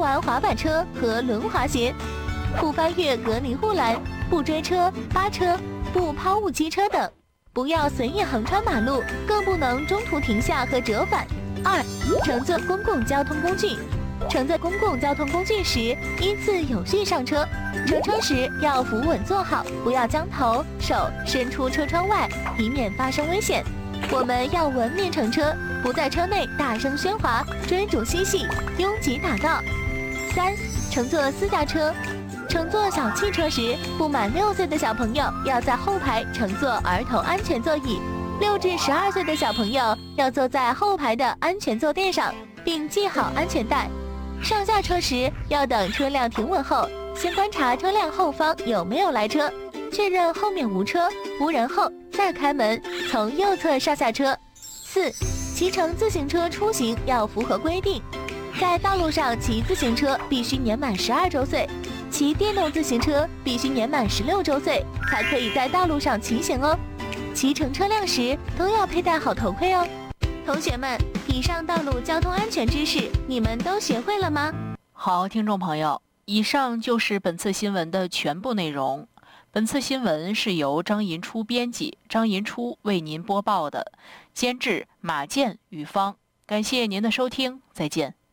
玩滑板车和轮滑鞋，不翻越隔离护栏，不追车、扒车，不抛物机车等，不要随意横穿马路，更不能中途停下和折返。2、乘坐公共交通工具。乘坐公共交通工具时，依次有序上车。乘车时要扶稳坐好，不要将头、手伸出车窗外，以免发生危险。我们要文明乘车，不在车内大声喧哗、追逐嬉戏、拥挤打闹。3、乘坐私家车。乘坐小汽车时，不满6岁的小朋友要在后排乘坐儿童安全座椅，6至12岁的小朋友要坐在后排的安全坐垫上，并系好安全带。上下车时要等车辆停稳后，先观察车辆后方有没有来车，确认后面无车无人后再开门，从右侧上下车。4、骑乘自行车出行要符合规定，在道路上骑自行车必须年满12周岁，骑电动自行车必须年满16周岁，才可以在道路上骑行哦。骑乘车辆时都要佩戴好头盔哦。同学们，以上道路交通安全知识你们都学会了吗？ 好，听众朋友，以上就是本次新闻的全部内容。本次新闻是由张银初编辑，张银初为您播报的，监制马健、雨芳。感谢您的收听，再见。